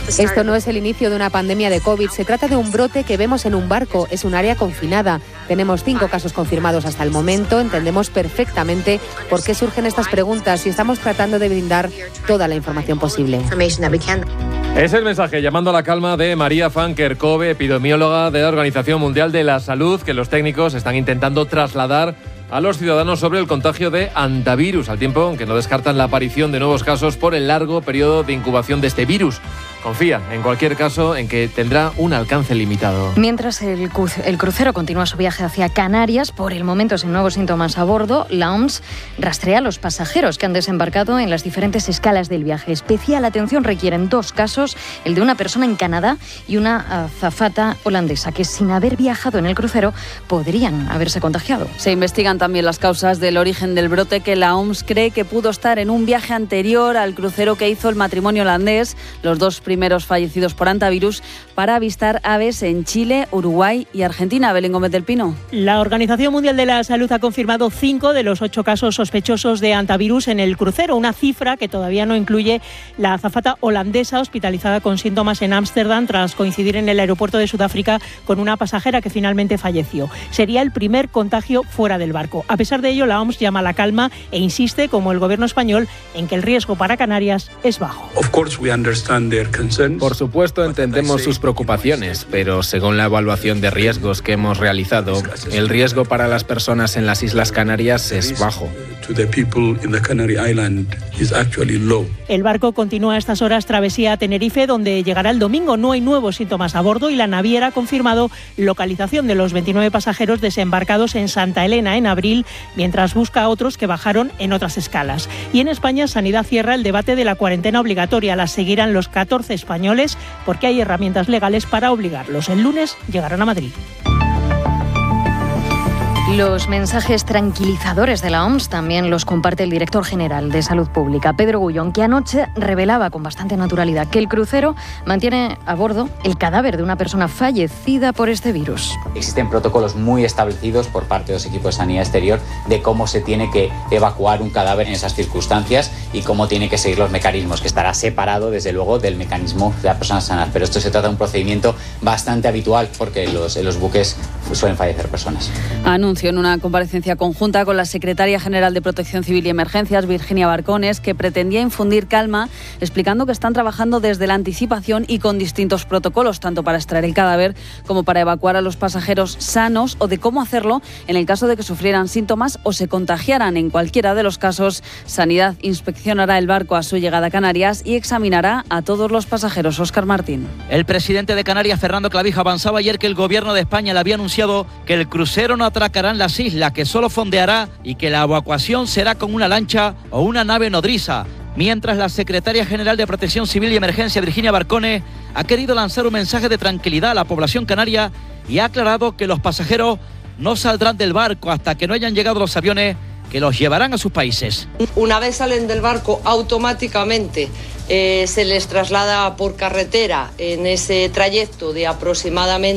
Esto no es el inicio de una pandemia de COVID, se trata de un brote que vemos en un barco, es un área confinada. Tenemos 5 casos confirmados hasta el momento, entendemos perfectamente por qué surgen estas preguntas y estamos tratando de brindar toda la información posible. Es el mensaje llamando a la calma de María van Kerkhove, epidemióloga de la Organización Mundial de la Salud, que los técnicos están intentando trasladar a los ciudadanos sobre el contagio de hantavirus, al tiempo que no descartan la aparición de nuevos casos por el largo periodo de incubación de este virus. Confía, en cualquier caso, en que tendrá un alcance limitado. Mientras el crucero continúa su viaje hacia Canarias, por el momento sin nuevos síntomas a bordo, la OMS rastrea a los pasajeros que han desembarcado en las diferentes escalas del viaje. Especial atención requieren 2 casos, el de una persona en Canadá y una azafata holandesa, que sin haber viajado en el crucero podrían haberse contagiado. Se investigan también las causas del origen del brote, que la OMS cree que pudo estar en un viaje anterior al crucero que hizo el matrimonio holandés, los 2 primeros fallecidos por hantavirus, para avistar aves en Chile, Uruguay y Argentina. Belén Gómez del Pino. La Organización Mundial de la Salud ha confirmado 5 de los 8 casos sospechosos de hantavirus en el crucero, una cifra que todavía no incluye la azafata holandesa hospitalizada con síntomas en Ámsterdam tras coincidir en el aeropuerto de Sudáfrica con una pasajera que finalmente falleció. Sería el primer contagio fuera del barco. A pesar de ello, la OMS llama a la calma e insiste, como el gobierno español, en que el riesgo para Canarias es bajo. Por supuesto, entendemos sus preocupaciones, pero según la evaluación de riesgos que hemos realizado, el riesgo para las personas en las Islas Canarias es bajo. El barco continúa a estas horas travesía a Tenerife, donde llegará el domingo. No hay nuevos síntomas a bordo y la naviera ha confirmado localización de los 29 pasajeros desembarcados en Santa Elena en abril, mientras busca a otros que bajaron en otras escalas. Y en España, Sanidad cierra el debate de la cuarentena obligatoria. La seguirán los 14 españoles porque hay herramientas legales para obligarlos. El lunes llegarán a Madrid. Los mensajes tranquilizadores de la OMS también los comparte el director general de Salud Pública, Pedro Gullón, que anoche revelaba con bastante naturalidad que el crucero mantiene a bordo el cadáver de una persona fallecida por este virus. Existen protocolos muy establecidos por parte de los equipos de sanidad exterior de cómo se tiene que evacuar un cadáver en esas circunstancias y cómo tiene que seguir los mecanismos, que estará separado desde luego del mecanismo de la persona sana. Pero esto se trata de un procedimiento bastante habitual porque en los buques suelen fallecer personas. Anuncio en una comparecencia conjunta con la secretaria general de Protección Civil y Emergencias, Virginia Barcones, que pretendía infundir calma, explicando que están trabajando desde la anticipación y con distintos protocolos, tanto para extraer el cadáver como para evacuar a los pasajeros sanos, o de cómo hacerlo en el caso de que sufrieran síntomas o se contagiaran. En cualquiera de los casos, Sanidad inspeccionará el barco a su llegada a Canarias y examinará a todos los pasajeros. Óscar Martín. El presidente de Canarias, Fernando Clavijo, avanzaba ayer que el gobierno de España le había anunciado que el crucero no atracará en las islas, que solo fondeará y que la evacuación será con una lancha o una nave nodriza. Mientras, la secretaria general de Protección Civil y Emergencia, Virginia Barcones, ha querido lanzar un mensaje de tranquilidad a la población canaria y ha aclarado que los pasajeros no saldrán del barco hasta que no hayan llegado los aviones que los llevarán a sus países. Una vez salen del barco, automáticamente se les traslada por carretera en ese trayecto de aproximadamente